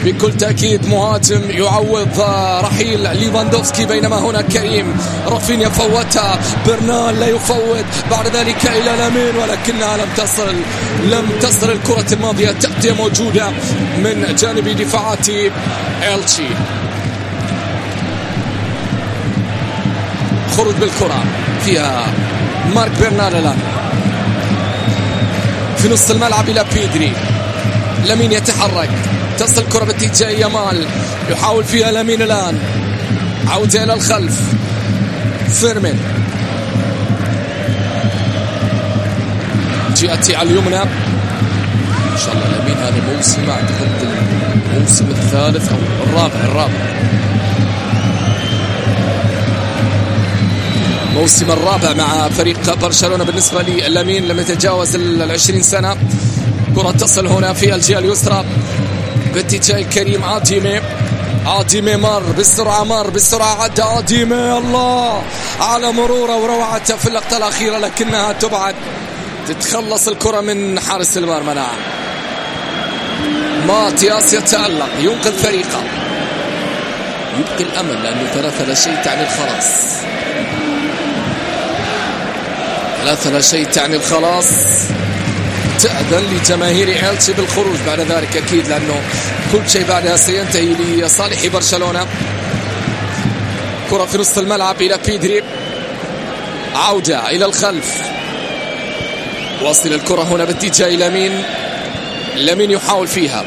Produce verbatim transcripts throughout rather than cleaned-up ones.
بكل تأكيد مهاجم يعوض رحيل ليفاندوفسكي، بينما هنا كريم. رافينيا فوتها، برنال لا يفوت، بعد ذلك إلى لامين ولكنها لم تصل لم تصل الكرة الماضية. تغطية موجودة من جانب دفاعات إلتشي. خروج بالكرة فيها مارك برنال الآن في نص الملعب إلى بيدري. لامين يتحرك، تصل الكرة باتجاه يامال، يحاول فيها لامين الآن، عودة إلى الخلف. فيرمين جهتي على اليمنى. إن شاء الله لامين هذا الموسم أعتقد الموسم الثالث أو الرابع الرابع موسم الرابع مع فريق برشلونة بالنسبة للامين، لم يتجاوز العشرين سنة. كرة تصل هنا في الجهة اليسرى باتجاه كريم عاديمي. عاديمي مر بالسرعة مر بالسرعة عدى عاديمي، الله على مروره وروعته في اللقطة الأخيرة، لكنها تبعد. تتخلص الكرة من حارس المرمى. نعم ماتياس يتألق، ينقذ فريقه، يبقي الأمل لأنه ثلاثة لا شيء تعني الخلاص. ثلاثة لا شيء تعني الخلاص. تأذن لجماهير إلتشي بالخروج بعد ذلك أكيد، لأنه كل شيء بعدها سينتهي لصالح برشلونة. كرة في نصف الملعب إلى بيدري، عودة إلى الخلف، واصل الكرة هنا باتجاه لامين. لامين يحاول فيها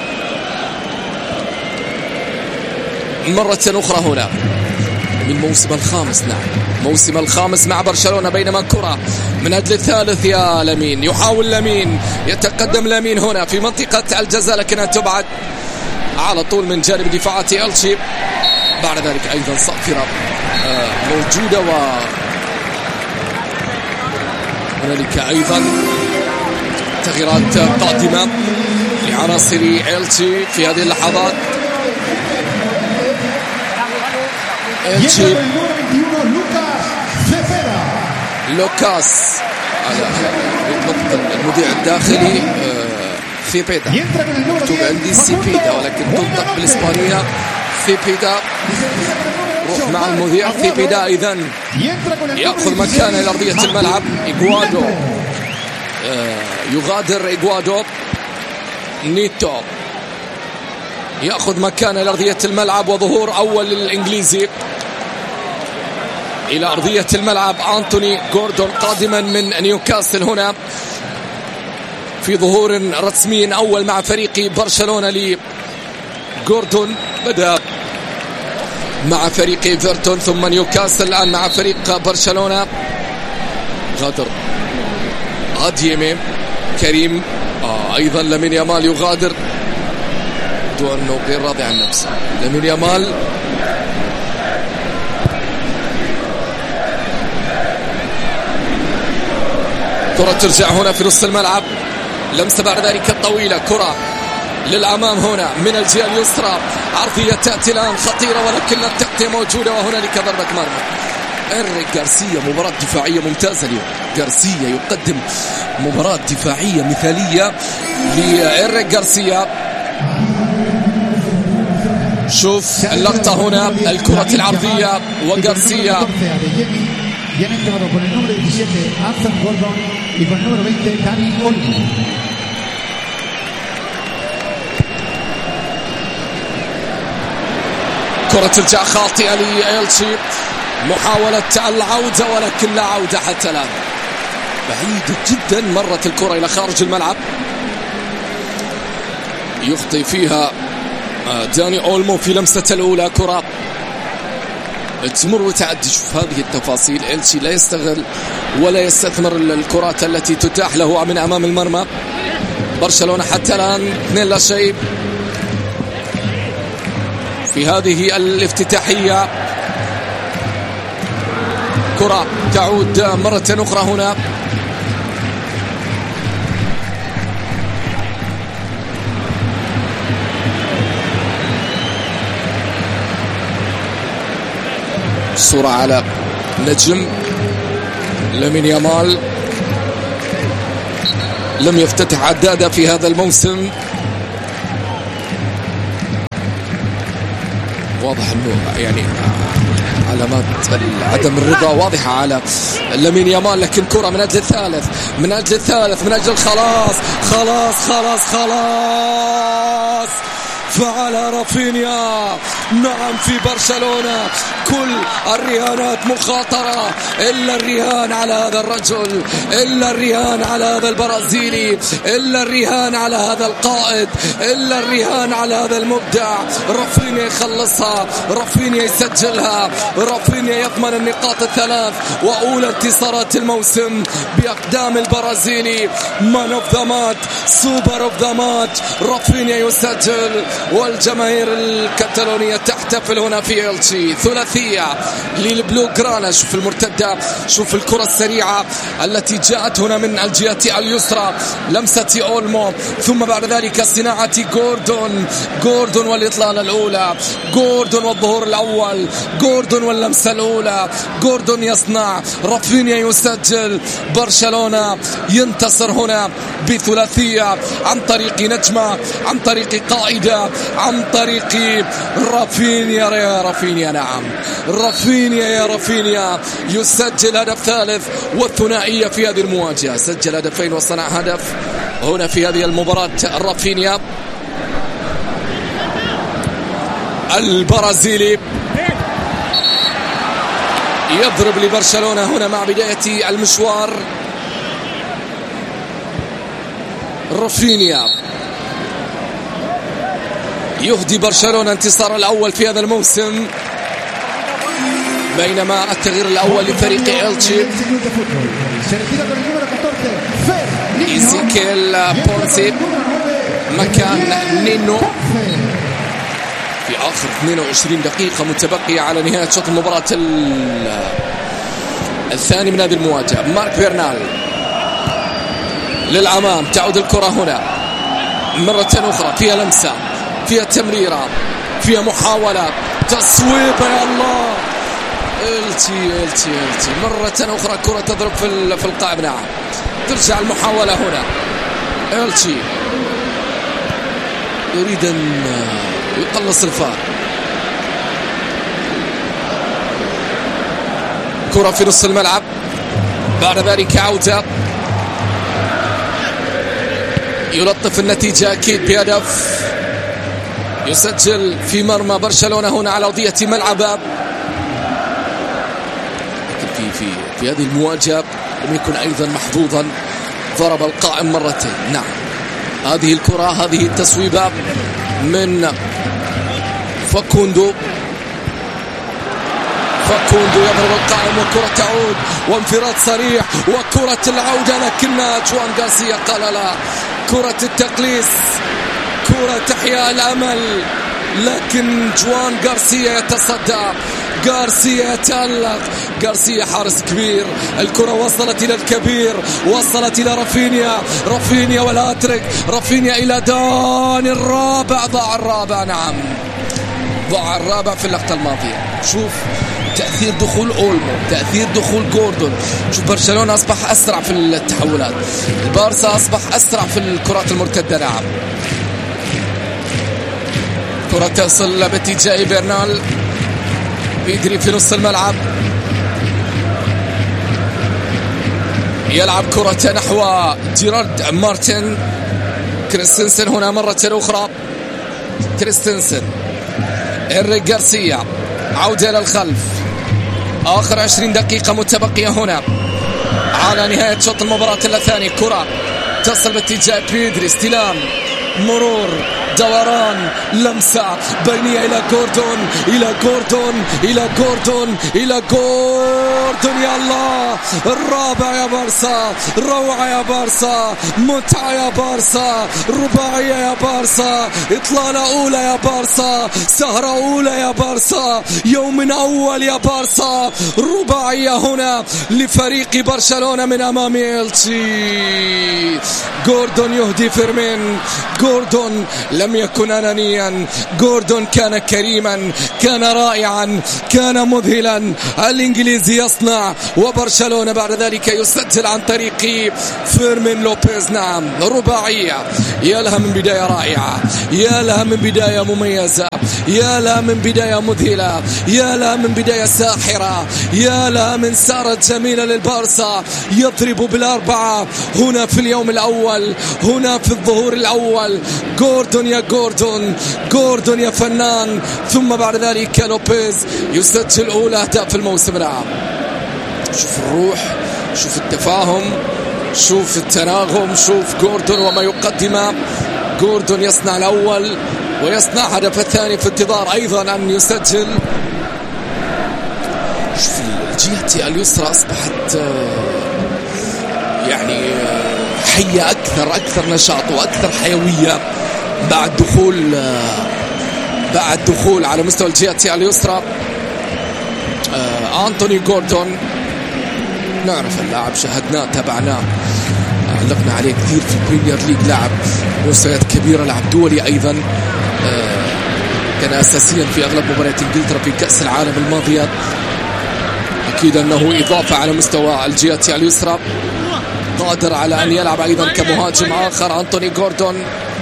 مرة أخرى هنا من موسم الخامس. نعم موسم الخامس مع برشلونة، بينما كرة من أجل الثالث يا لامين. يحاول لامين، يتقدم لامين هنا في منطقة الجزاء لكنها تبعد على طول من جانب دفاعات إلتشي. بعد ذلك أيضا صافرة موجودة، و هنالك أيضا تغييرات قادمة لعناصر إلتشي في هذه اللحظات. إلتشي لوكاس المذيع الداخلي فيبيدا، مكتوب عندي سيبيدا ولكن تنطق بالإسبانية فيبيدا. روح مع المذيع فيبيدا. إذن يأخذ مكانه إلى أرضية الملعب. إيغوادو يغادر، إيغوادو نيتو يأخذ مكانه إلى أرضية الملعب، وظهور أول للإنجليزي إلى أرضية الملعب. أنتوني جوردون قادما من نيوكاسل هنا في ظهور رسمي أول مع فريق برشلونة. لي جوردون بدأ مع فريق إيفرتون ثم نيوكاسل، الآن مع فريق برشلونة. غادر عاديمي، كريم آه أيضا لامين يامال يغادر، دو أنه غير راضي عن نفسه. لامين يامال كرة ترجع هنا في نص الملعب، لمسة بعد ذلك الطويلة، كرة للأمام هنا من الجهة اليسرى، عرضية تأتي الآن خطيرة ولكن التغطية موجودة، وهنالك ضربة مرمى. إيريك غارسيا مباراة دفاعية ممتازة اليوم. غارسيا يقدم مباراة دفاعية مثالية لإيريك غارسيا. شوف اللقطة هنا، الكرة العرضية وغارسيا han entrado con el número diecisiete Anthony Gordon y con el número veinte Dani Olmo. كرة ترجع خاطئة لإلتشي، محاولة العودة ولكن لا عودة حتى الآن، بعيدة جدا. مرت الكرة إلى خارج الملعب، يخطئ فيها داني أولمو في لمسة الأولى. كرة تمر وتعدي. شوف هذه التفاصيل، إلتشي لا يستغل ولا يستثمر الكرات التي تتاح له من أمام المرمى. برشلونة حتى الآن اثنين لا شيء في هذه الافتتاحية. كرة تعود مرة أخرى هنا، صورة على نجم لامين يامال، لم يفتتح عدادة في هذا الموسم. واضح انه يعني علامات عدم الرضا واضحة على لامين يامال، لكن كرة من أجل الثالث من أجل الثالث من أجل خلاص خلاص خلاص خلاص فعل رافينيا. نعم في برشلونة كل الرهانات مخاطرة إلا الرهان على هذا الرجل، إلا الرهان على هذا البرازيلي، إلا الرهان على هذا القائد، إلا الرهان على هذا المبدع. رافينيا يخلصها، رافينيا يسجلها، رافينيا يضمن النقاط الثلاث وأولى انتصارات الموسم بأقدام البرازيلي. مان اوف ذا مات، سوبر اوف ذا مات، رافينيا يسجل والجماهير الكتالونية تحتفل هنا في إلتشي. ثلاثية للبلو جرانا. شوف المرتدة، شوف الكرة السريعة التي جاءت هنا من الجهة اليسرى، لمسة أولمو، ثم بعد ذلك صناعة جوردون جوردون والإطلالة الأولى، جوردون والظهور الأول، جوردون واللمسة الأولى، جوردون يصنع، رافينيا يسجل. برشلونة ينتصر هنا بثلاثية عن طريق نجمة، عن طريق قائدة، عن طريق رافينيا. يا رافينيا، نعم رافينيا يا رافينيا يسجل هدف ثالث والثنائية في هذه المواجهة. سجل هدفين وصنع هدف هنا في هذه المباراة. رافينيا البرازيلي يضرب لبرشلونة هنا مع بداية المشوار. رافينيا يهدي برشلونة انتصار الأول في هذا الموسم، بينما التغيير الأول لفريق إلتشي إيزيكيل بونسي مكان نينو في آخر اثنين وعشرين دقيقة متبقية على نهاية شوط المباراة الثاني من هذه المواجهة. مارك بيرنال للأمام، تعود الكرة هنا مرة أخرى، فيها لمسة، فيها تمريرة، فيها محاولة، تصويبة، يا الله. إلتشي إلتشي إلتشي مرة أخرى كرة تضرب في في القائم. نعم ترجع المحاولة هنا. إلتشي يريد أن يقلص الفار. كرة في نص الملعب، بعد ذلك عودة، يلطف النتيجة أكيد بهدف، يسجل في مرمى برشلونة هنا على أرضية ملعبه. لكن في في في هذه المواجهة لم يكن أيضا محظوظا، ضرب القائم مرتين. نعم هذه الكرة، هذه التصويبة من فاكوندو، فاكوندو يضرب القائم وكرة تعود وانفراد صريح وكرة العودة، لكن جوان غارسيا قال لا. كرة التقليص، كرة تحيا الأمل، لكن جوان غارسيا يتصدى، غارسيا يتألق، غارسيا حارس كبير. الكرة وصلت إلى الكبير، وصلت إلى رافينيا، رافينيا والهاتريك، رافينيا إلى دان الرابع، ضاع الرابع. نعم ضاع الرابع في اللقطة الماضية. شوف تأثير دخول أولمو، تأثير دخول جوردون. شوف برشلونة أصبح أسرع في التحولات، البارسا أصبح أسرع في الكرات المرتدة. نعم كرة تصل باتجاه بيرنال، بيدري في نص الملعب، يلعب كرة نحو جيرارد مارتن. كريستنسن هنا مرة أخرى، كريستنسن، إنريك غارسيا، عودة إلى الخلف. آخر عشرين دقيقة متبقية هنا على نهاية شوط المباراة الثاني. كرة تصل باتجاه بيدري، استلام، مرور، دوران، لمسة بينية إلى جوردون، إلى جوردون، إلى جوردون، إلى جوردون. يا الله، الرابع يا بارسا، روعة يا بارسا، متعة يا بارسا، رباعية يا بارسا، إطلالة أولى يا بارسا، سهرة أولى يا بارسا، يوم أول يا بارسا. رباعية هنا لفريق برشلونة من أمام إلتشي. جوردون يهدي فيرمين، جوردون لم يكن أنانيا، جوردون كان كريما، كان رائعا، كان مذهلا. الإنجليزي يصنع يصنع، وبرشلونة بعد ذلك يسجل عن طريق فيرمين لوبيز. نعم رباعية، يا لها من بداية رائعة، يا لها من بداية مميزة، يا لها من بداية مذهلة، يا لها من بداية ساحرة، يا لها من سارة جميلة للبارسا. يضرب بالأربعة هنا في اليوم الأول، هنا في الظهور الأول. جوردون يا جوردون، جوردون يا فنان. ثم بعد ذلك لوبيز يسجل أولى أهداف الموسم. نعم شوف الروح، شوف التفاهم، شوف التناغم، شوف جوردون وما يقدمه. جوردون يصنع الأول ويصنع هدف الثاني في انتظار أيضا أن يسجل. شوف الجهة اليسرى أصبحت يعني حية أكثر، أكثر نشاط وأكثر حيوية بعد دخول بعد دخول على مستوى الجهة اليسرى أنتوني جوردون. نعرف اللاعب، شاهدناه، تابعناه، علقنا عليه كثير في البريمير ليج. لاعب مستويات كبيرة، لاعب دولي أيضا، كان أساسيا في أغلب مباريات إنجلترا في كأس العالم الماضية. أكيد أنه إضافة على مستوى الجهة اليسرى، قادر على أن يلعب أيضا كمهاجم آخر. أنتوني جوردون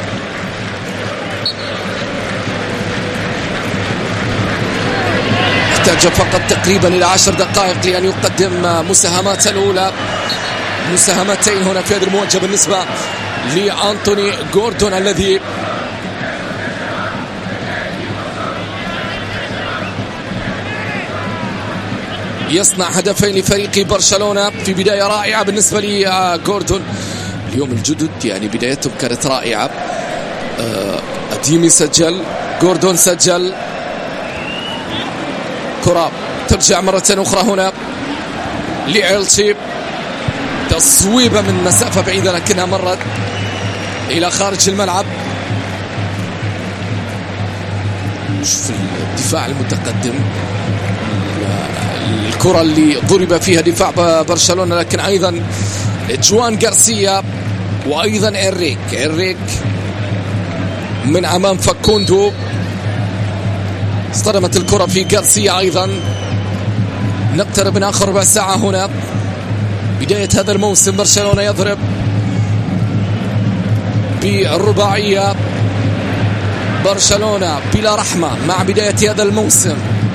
احتاج فقط تقريبا إلى عشر دقائق لأن يقدم مساهمات الأولى، مساهمتين هنا في هذه المواجهة بالنسبة لأنتوني جوردون الذي يصنع هدفين لفريق برشلونة في بداية رائعة بالنسبة لجوردون. اليوم الجدد يعني بدايتهم كانت رائعة. أديمي سجل، جوردون سجل، كرة ترجع مرة أخرى هنا لإلتشي، تصويبة من مسافة بعيدة لكنها مرت إلى خارج الملعب. شوف الدفاع المتقدم، الكرة اللي ضرب فيها دفاع برشلونة، لكن أيضا جوان غارسيا وأيضا إنريك إنريك من أمام فاكوندو. اصطدمت الكرة في غارسيا أيضا. نقترب من آخر ربع ساعة هنا بداية هذا الموسم. برشلونة يضرب بالرباعية، برشلونة بلا رحمة مع بداية هذا الموسم،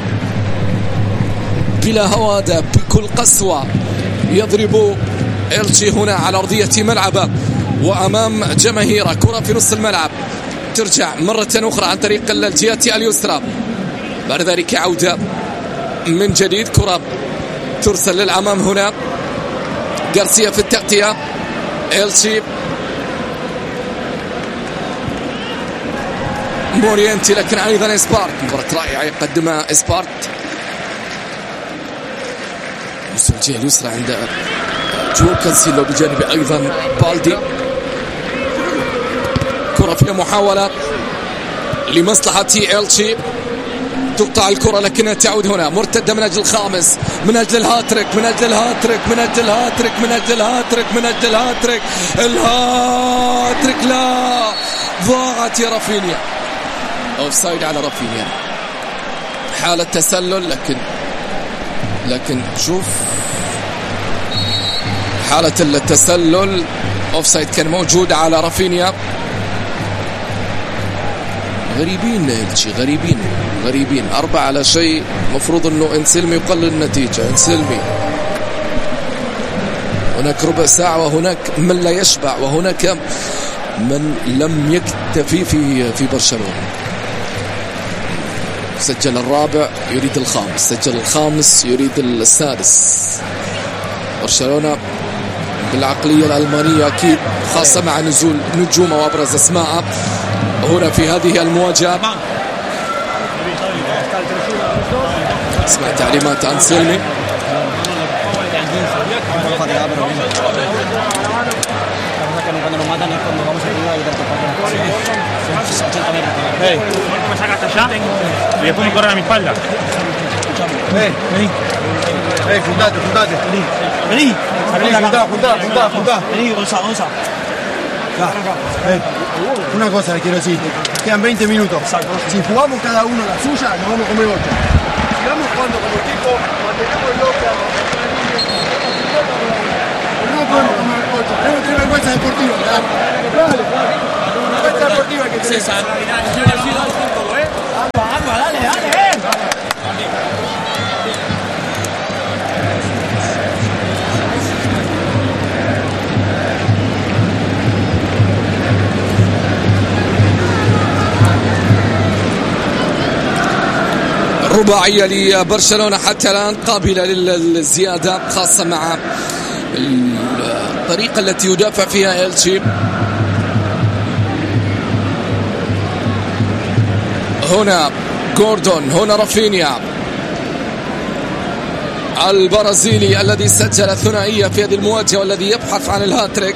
بلا هوادة، بكل قسوة. يضرب إلتشي هنا على أرضية ملعبه وأمام جماهيره. كرة في نص الملعب ترجع مرة أخرى عن طريق الجهة اليسرى، بعد ذلك عودة من جديد. كرة ترسل للأمام هنا، غارسيا في التغطية، إلتشي، مورينتي، لكن أيضا إسبارت. مباراة رائعة يقدمها إسبارت. مستوى الجهة اليسرى عند جو كانسيلو بجانب أيضا بالدي. كرة فيها محاولة لمصلحة إلتشي، تقطع الكرة لكنها تعود هنا مرتدة من أجل الخامس، من أجل الهاتريك، من أجل الهاتريك، من أجل الهاتريك، من أجل الهاتريك، من أجل الهاتريك، الهاتريك لا، ضاعت يا رافينيا. أوفسايد على رافينيا، حالة تسلل، لكن لكن شوف حالة التسلل، أوفسايد كان موجود على رافينيا. غريبين إلتشي، غريبين غريبين أربعة على شيء. مفروض أنه إنسلمي يقلل النتيجة. إنسلمي، هناك ربع ساعة وهناك من لا يشبع وهناك من لم يكتفي في في برشلونة. سجل الرابع يريد الخامس، سجل الخامس يريد السادس. برشلونة بالعقلية الألمانية أكيد، خاصة مع نزول نجوم وأبرز أسماء هنا في هذه المواجهة. اسمع تعليمات أنسلمي. Hey, me sacas hasta allá y después me corren a mi espalda. Hey, vení. Hey, juntate, juntate. Vení, vení. Vení, juntá, juntá, juntá, juntá. Vení, Gonza, Gonza. Hey, una cosa le quiero decir. Quedan veinte minutos. Si jugamos cada uno la suya, nos vamos a comer ocho. Si vamos jugando como equipo, mantenemos el bloque. vergüenza deportiva. Dale, vergüenza deportiva que te dale, dale, dale. رباعية لبرشلونة حتى الآن قابلة للزيادة، خاصة مع الطريقة التي يدافع فيها إلتشي. هنا غوردون، هنا رافينيا البرازيلي الذي سجل الثنائية في هذه المواجهة والذي يبحث عن الهاتريك.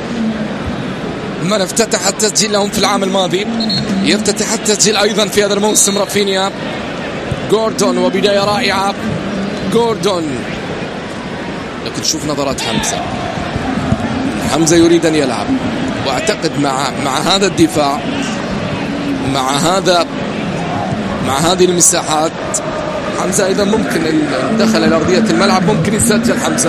من افتتح التسجيل لهم في العام الماضي يفتتح التسجيل أيضا في هذا الموسم رافينيا. غوردون وبداية رائعة غوردون، لكن شوف نظرات حمزة. حمزة يريد أن يلعب، وأعتقد مع مع هذا الدفاع، مع هذا مع هذه المساحات، حمزة أيضا ممكن دخل إلى أرضية الملعب ممكن يسجل. حمزة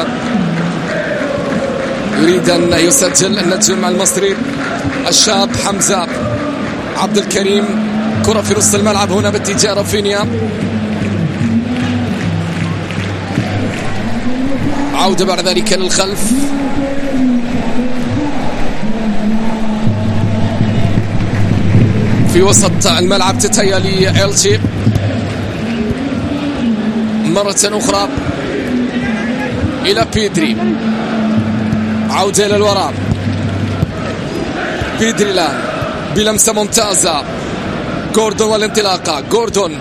يريد أن يسجل النجم المصري الشاب حمزة عبد الكريم. كرة في نص الملعب هنا باتجاه رافينيا، عودة بعد ذلك للخلف. في وسط الملعب تتهيأ لإلتشي مرة أخرى إلى بيدري، عودة إلى الوراء. بيدري الآن بلمسة ممتازة. غوردون والانطلاقة، غوردون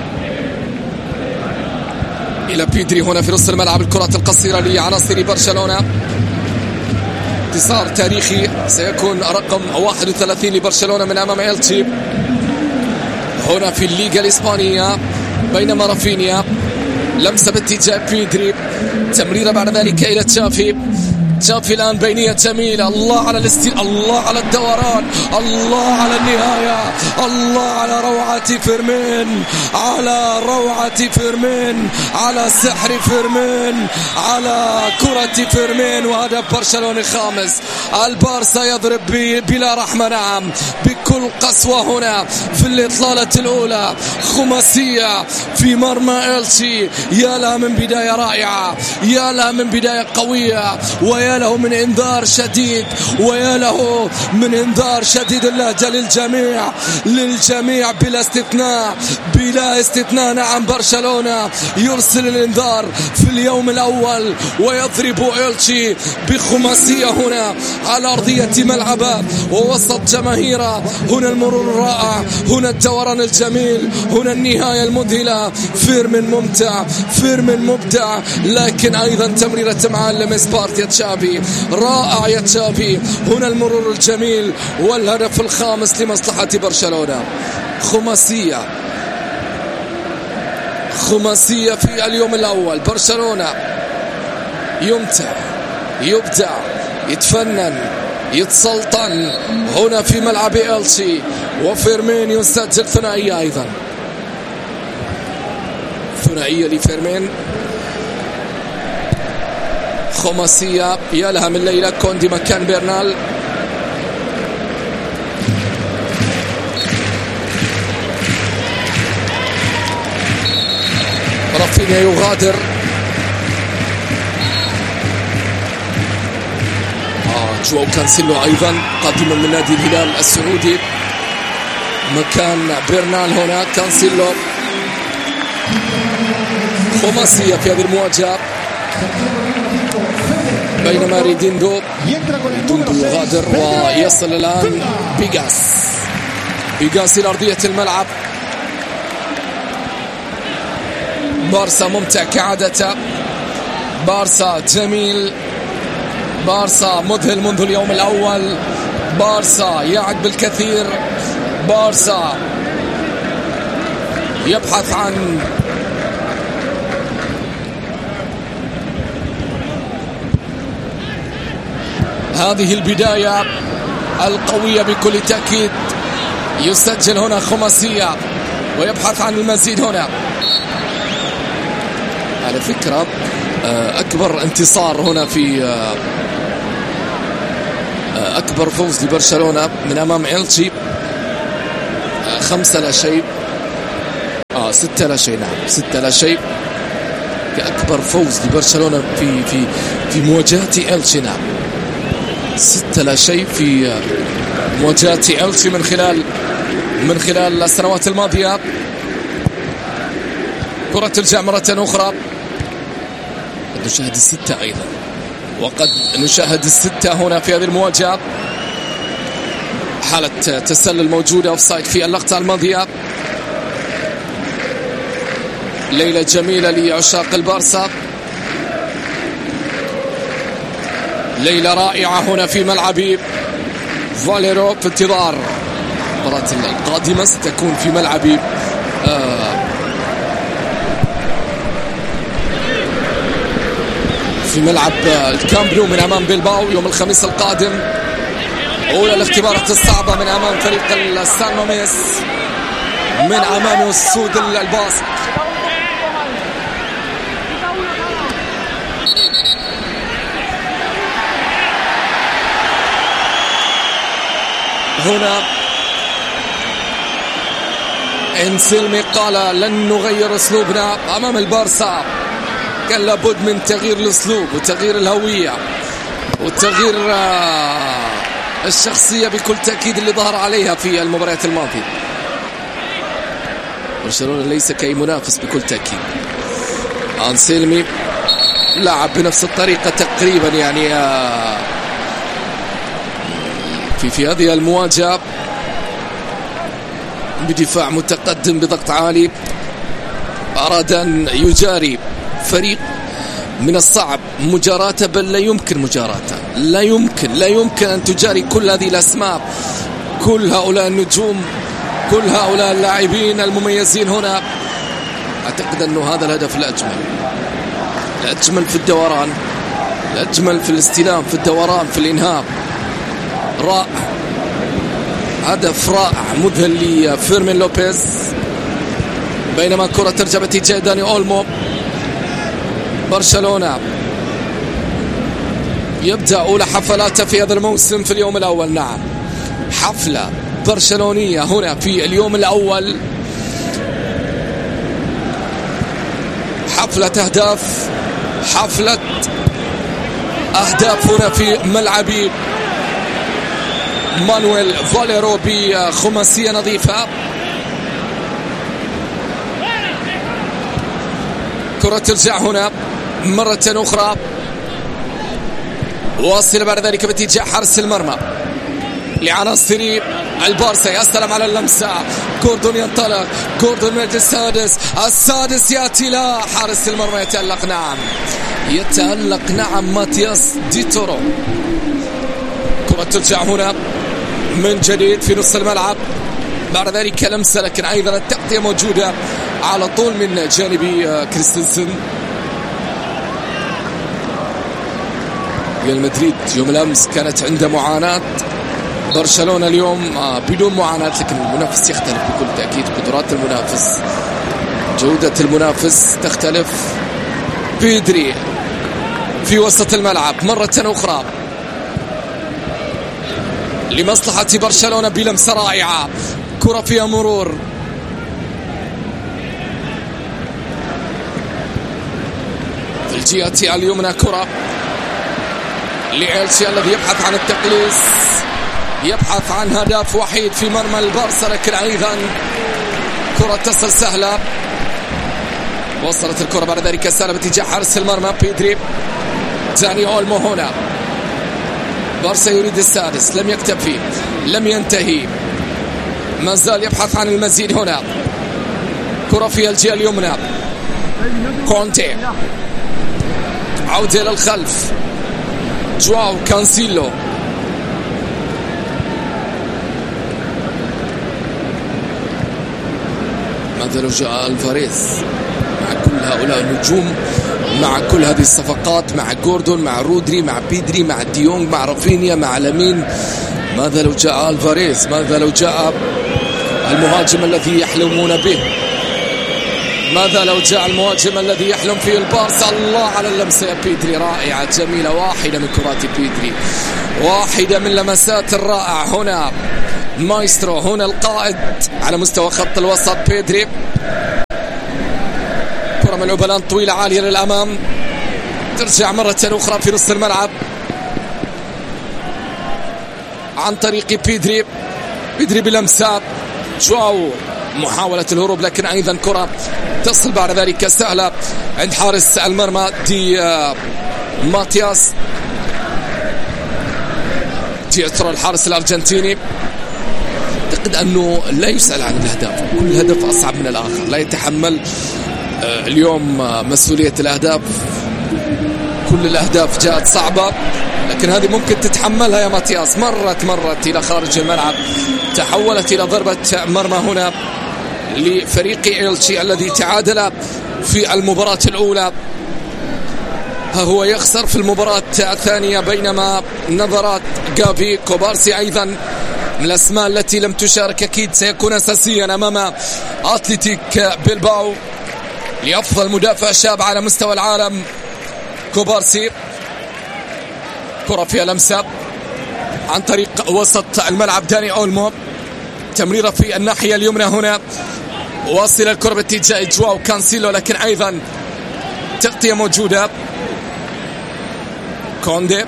إلى بيدري هنا في نص الملعب. الكرات القصيرة لعناصر برشلونة، انتصار تاريخي سيكون رقم واحد وثلاثين لبرشلونة من أمام إلتشي هنا في الليغا الإسبانية. بينما رافينيا لمسة باتجاه بيدري، تمريرة بعد ذلك إلى تشافي. تشافي الآن بينية جميلة، الله على الاستيل، الله على الدوران، الله على النهاية، الله على روعة فيرمين، على روعة فيرمين، على سحر فيرمين، على كرة فيرمين. وهدف برشلونة خامس. البارسا يضرب بلا رحمة، نعم بكل قسوة هنا في الإطلالة الأولى. خماسية في مرمى إلتشي، يا لها من بداية رائعة، يا لها من بداية قوية، ويا له من انذار شديد، ويا له من انذار شديد اللهجة للجميع، للجميع بلا استثناء، بلا استثناء. نعم برشلونة يرسل الانذار في اليوم الأول، ويضرب إلتشي بخماسية هنا على أرضية ملعبه ووسط جماهيره. هنا المرور الرائع، هنا الدوران الجميل، هنا النهاية المذهلة. فيرمين ممتع، فيرمين مبدع، لكن أيضا تمريرة معلم سبارت يا تشافي، رائع يا تشافي. هنا المرور الجميل والهدف الخامس لمصلحة برشلونة. خماسية خماسية في اليوم الأول. برشلونة يمتع، يبدع، يتفنن، يتسلطن هنا في ملعب إلتشي. وفيرمين يسجل ثنائية أيضا، ثنائية لفيرمين. خماسية يا لها من ليلى. كوندي مكان برنال، رافينيا يغادر. آه جواو كانسيلو أيضا قادما من نادي الهلال السعودي مكان برنال. هنا كانسيلو. خماسية في هذه المواجهة، بينما ريديندو ريديندو يغادر ويصل الآن بيغاس. بيغاس إلى أرضية الملعب. بارسا ممتع كعادته، بارسا جميل، بارسا مذهل منذ اليوم الأول، بارسا يعد بالكثير، بارسا يبحث عن هذه البداية القوية بكل تأكيد. يسجل هنا خماسية ويبحث عن المزيد هنا. على فكرة أكبر انتصار هنا في أكبر فوز لبرشلونة من أمام إلتشي خمسة لا شيء آه ستة لا شيء نعم ستة لا شيء كأكبر فوز لبرشلونة في في في مواجهة إلتشي. نعم ستة لا شيء في مواجهة إلتشي من خلال من خلال السنوات الماضية. كرة ترجع مرة أخرى. نشاهد الستة أيضا وقد نشاهد الستة هنا في هذه المواجهة. حالة تسلل موجودة أوفسايد في اللقطة الماضية. ليلة جميلة لعشاق البارسا، ليلة رائعة هنا في ملعب فاليرو في انتظار المباراة القادمة ستكون في ملعب آه في ملعب الكامب نو من أمام بيلباو يوم الخميس القادم. أولى الاختبارات الصعبة من أمام فريق السان ماميس من أمام السود الباسك. هنا انسلمي قال لن نغير أسلوبنا أمام البارسا، كان لابد من تغيير الأسلوب وتغيير الهوية وتغيير الشخصية بكل تأكيد اللي ظهر عليها في المباريات الماضية. برشلونة ليس كأي منافس بكل تأكيد. انسلمي لعب بنفس الطريقة تقريبا يعني في في هذه المواجهة بدفاع متقدم بضغط عالي. أراد أن يجاري فريق من الصعب مجاراته، بل لا يمكن مجاراته، لا يمكن لا يمكن أن تجاري كل هذه الأسماء، كل هؤلاء النجوم، كل هؤلاء اللاعبين المميزين هنا. أعتقد أنه هذا الهدف الأجمل، الأجمل في الدوران، الأجمل في الاستلام، في الدوران، في الإنهاء. رائع، هدف رائع مذهل لفيرمين لوبيز. بينما الكرة ترجع باتجاه داني أولمو. برشلونة يبدأ أولى حفلاته في هذا الموسم في اليوم الأول. نعم، حفلة برشلونية هنا في اليوم الأول، حفلة أهداف، حفلة أهداف هنا في ملعب مانويل فاليرو بخماسية نظيفة. كرة ترجع هنا مرة أخرى، واصل بعد ذلك باتجاه حارس المرمى لعناصر البارسا. يا سلام على اللمسة، جوردون ينطلق، جوردون من السادس، السادس يأتي لا حارس المرمى يتألق. نعم يتألق نعم ماتياس دي تورو. كرة ترجع هنا من جديد في نص الملعب، بعد ذلك لمسة لكن أيضا التغطية موجودة على طول من جانب كريستنسن. ريال مدريد يوم الأمس كانت عنده معاناة، برشلونة اليوم بدون معاناة، لكن المنافس يختلف بكل تأكيد. قدرات المنافس، جودة المنافس تختلف. بيدري في وسط الملعب مرة أخرى لمصلحة برشلونة بلمسة رائعة، كرة فيها مرور. في الجهة اليمنى كرة لإلتشي الذي يبحث عن التقليص، يبحث عن هدف وحيد في مرمى البارسا، لكن أيضا كرة تصل سهلة. وصلت الكرة بعد ذلك سهلة باتجاه حارس المرمى بيدري. داني أولمو هنا، بارسا يريد السادس، لم يكتفي، لم ينتهي، ما زال يبحث عن المزيد. هنا كرة في الجهة اليمنى، كونتي عودة إلى الخلف، جواو كانسيلو. ماذا لو جاء الفاريز مع كل هؤلاء النجوم، مع كل هذه الصفقات، مع جوردون، مع رودري، مع بيدري، مع ديونغ، مع رافينيا، مع لامين؟ ماذا لو جاء الفاريز؟ ماذا لو جاء المهاجم الذي يحلمون به؟ ماذا لو جاء المهاجم الذي يحلم فيه البارسا؟ الله على اللمسة يا بيدري، رائعة جميلة، واحدة من كرات بيدري، واحدة من لمسات الرائع. هنا مايسترو، هنا القائد على مستوى خط الوسط بيدري. كرة ملعوبة الآن طويلة عالية للأمام، ترجع مرة أخرى في نص الملعب عن طريق بيدري. بيدري بلمسات، جواو محاولة الهروب لكن أيضا كرة تصل بعد ذلك سهلة عند حارس المرمى دي ماتياس تيترو الحارس الأرجنتيني. أعتقد أنه لا يسأل عن الأهداف، كل هدف أصعب من الآخر، لا يتحمل اليوم مسؤولية الأهداف. كل الأهداف جاءت صعبة لكن هذه ممكن تتحملها يا ماتياس. مرت مرت إلى خارج الملعب، تحولت إلى ضربة مرمى هنا لفريق إيلتشي الذي تعادل في المباراة الأولى. ها هو يخسر في المباراة الثانية، بينما نظرات جافي كوبارسي أيضا من الأسماء التي لم تشارك أكيد سيكون أساسيا أمام أتلتيك بيلباو لأفضل مدافع شاب على مستوى العالم. كوبارسي كرة فيها لمسة عن طريق وسط الملعب داني أولمو، تمريرة في الناحية اليمنى هنا، واصل الكرة باتجاه جواو كانسيلو لكن أيضا تغطية موجودة. كوندي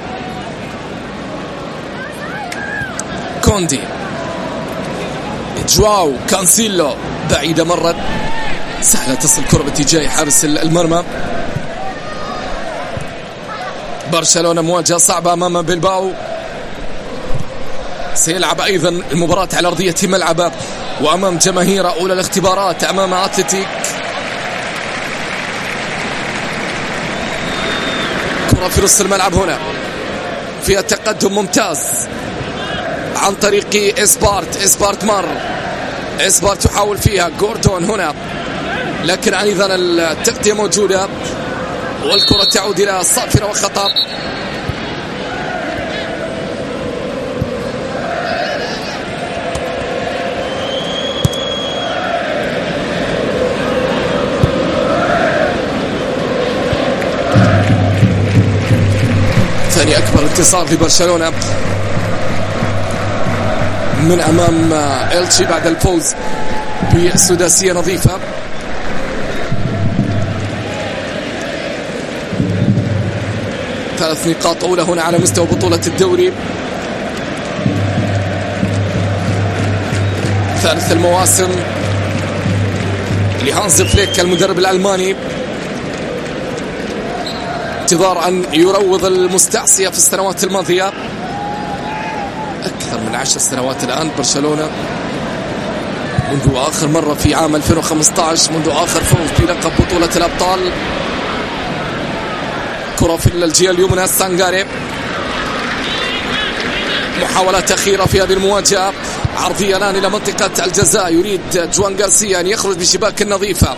كوندي جواو كانسيلو بعيدة مرة، سهلة تصل الكرة باتجاه حارس المرمى. برشلونة مواجهة صعبة أمام بيلباو، سيلعب أيضا المباراة على أرضية ملعبه وأمام جماهير أولى الاختبارات أمام أتلتيك. كرة في نص الملعب هنا فيها تقدم ممتاز عن طريق إسبارت. إسبارت مر، إسبارت يحاول فيها جوردون هنا لكن أيضا التغطية موجودة والكرة تعود إلى صافرة وخطأ. ثاني أكبر انتصار لبرشلونة من أمام إلتشي بعد الفوز بسداسية نظيفة. ثلاث نقاط أولى هنا على مستوى بطولة الدوري، ثالث المواسم لهانز فليك المدرب الألماني، انتظار أن يروض المستعصية في السنوات الماضية. أكثر من عشر سنوات الآن برشلونة منذ آخر مرة في عام ألفين وخمسة عشر، منذ آخر فوز بلقب بطولة الأبطال. كرة في الجهة اليمنى سانغاري، محاولات أخيرة في هذه المواجهة، عرضية الآن إلى منطقة الجزاء، يريد جوان غارسيا أن يخرج بشباك النظيفة.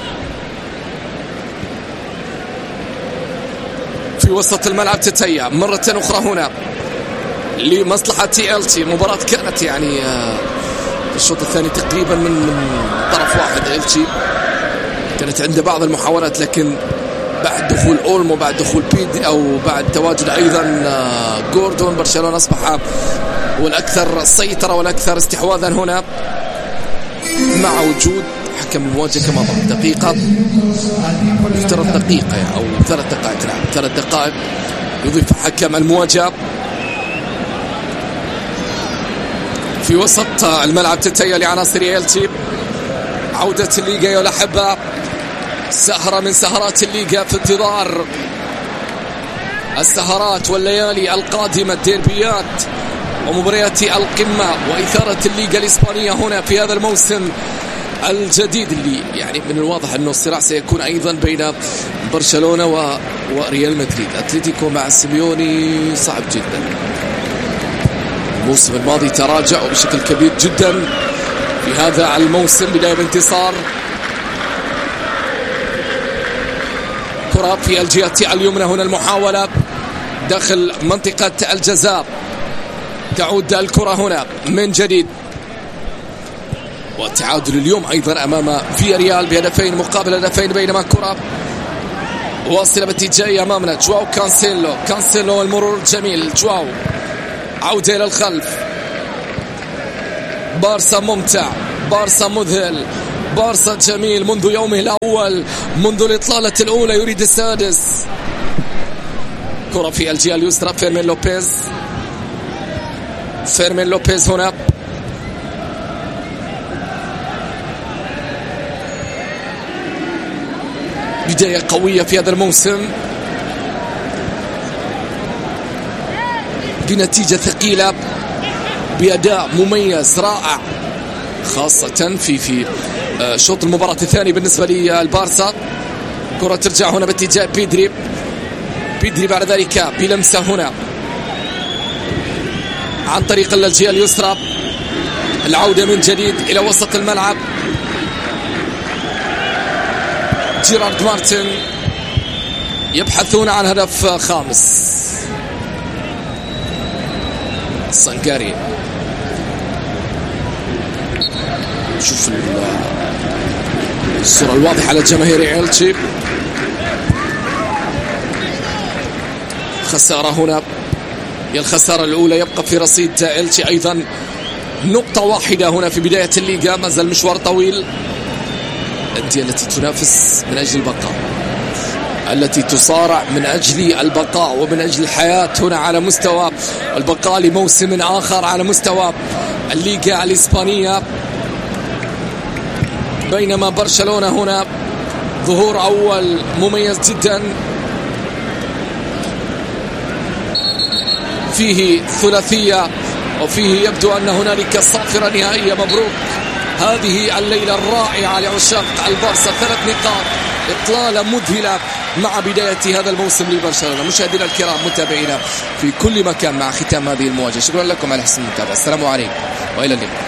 في وسط الملعب تتيا مرة أخرى هنا لمصلحة إلتشي. مباراة كانت يعني في الشوط الثاني تقريبا من طرف واحد إلتشي، كانت عنده بعض المحاولات لكن بعد دخول أولمو، بعد دخول بيد أو بعد تواجد أيضا جوردون، برشلونة أصبح هو الأكثر سيطرة والأكثر استحواذا هنا، مع وجود حكم المواجهة كما ضرب دقيقة افترض دقيقة أو ثلاث دقائق، نعم ثلاث دقائق يضيف حكم المواجهة. في وسط الملعب تتيا لعناصر إلتشي، عودة الليغا يا الأحبة، سهرة من سهرات الليغا في انتظار السهرات والليالي القادمة، الديربيات ومباريات القمة وإثارة الليغا الإسبانية هنا في هذا الموسم الجديد، اللي يعني من الواضح أنه الصراع سيكون أيضا بين برشلونة و... وريال مدريد. أتلتيكو مع سيميوني صعب جدا، الموسم الماضي تراجع بشكل كبير جدا، في هذا الموسم بداية بانتصار. كرة في الجهة اليمنى هنا، المحاولة داخل منطقة الجزاء، تعود الكرة هنا من جديد والتعادل اليوم أيضا أمام فياريال بهدفين مقابل هدفين، بينما كرة واصلة باتجاه أمامنا. جواو كانسيلو، كانسيلو المرور الجميل، جواو عودة إلى الخلف. بارسا ممتع، بارسا مذهل، بارسا جميل منذ يومه الأول، منذ الإطلالة الأولى يريد السادس. كرة في الجهة اليسرى، فيرمين لوبيز، فيرمين لوبيز هنا بداية قوية في هذا الموسم بنتيجة ثقيلة بأداء مميز رائع، خاصة في في شوط المباراة الثاني بالنسبة للبارسا. كرة ترجع هنا باتجاه بيدري، بيدري بعد ذلك بلمسة هنا عن طريق الجهة اليسرى. العودة من جديد إلى وسط الملعب. جيرارد مارتن يبحثون عن هدف خامس. سانغاري، شوف الصورة الواضحة لجماهير إلتشي. خسارة هنا، هي الخسارة الأولى، يبقى في رصيد إلتشي أيضا نقطة واحدة هنا في بداية الليغا. ما زال مشوار طويل. الأندية التي تنافس من أجل البقاء، التي تصارع من أجل البقاء ومن أجل الحياة هنا على مستوى البقاء لموسم آخر على مستوى الليغا الإسبانية. بينما برشلونة هنا ظهور أول مميز جدا، فيه ثلاثية وفيه يبدو أن هنالك صافرة نهائية. مبروك هذه الليلة الرائعة لعشاق البارسا، ثلاث نقاط، إطلالة مذهلة مع بداية هذا الموسم لبرشلونة. مشاهدينا الكرام، متابعينا في كل مكان، مع ختام هذه المواجهة شكرا لكم على حسن المتابعة. السلام عليكم وإلى اللقاء.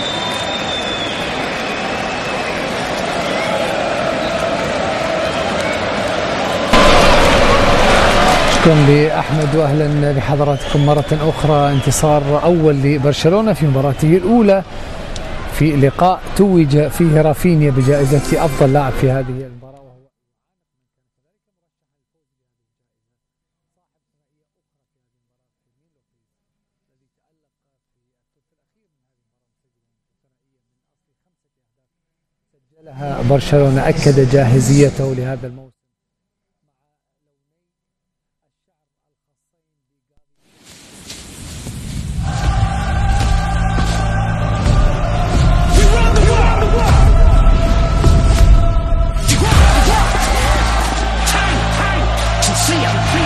شكرا لأحمد وأهلا بحضراتكم مرة أخرى. انتصار أول لبرشلونة في مباراته الأولى في لقاء توج فيه رافينيا بجائزة أفضل لاعب في هذه المباراة، سجلها برشلونة، أكد جاهزيته لهذا الموسم.